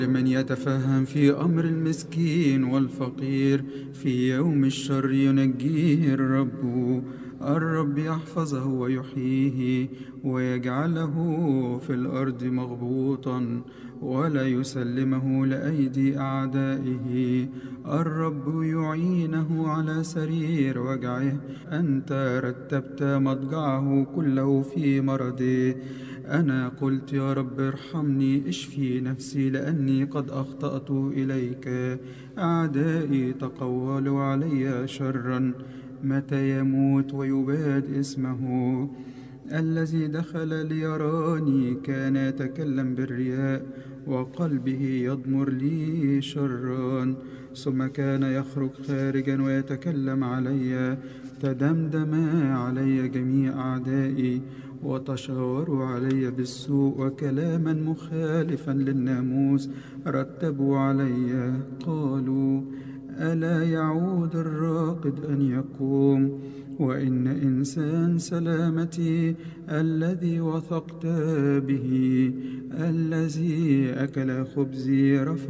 لمن يتفهم في أمر المسكين والفقير، في يوم الشر ينجيه الرب يحفظه ويحييه، ويجعله في الأرض مغبوطا، ولا يسلمه لأيدي أعدائه. الرب يعينه على سرير وجعه، أنت رتبت مضجعه كله في مرضه. أنا قلت يا رب ارحمني، اشفي نفسي لأني قد أخطأت إليك. أعدائي تقولوا علي شرا، متى يموت ويباد اسمه. الذي دخل ليراني كان يتكلم بالرياء، وقلبه يضمر لي شرا. ثم كان يخرج خارجا ويتكلم علي. تدمدم علي جميع أعدائي، وتشاوروا علي بالسوء، وكلاما مخالفا للناموس رتبوا علي. قالوا: ألا يعود الراقد أن يقوم؟ وإن إنسان سلامتي الذي وثقت به، الذي أكل خبزي، رفع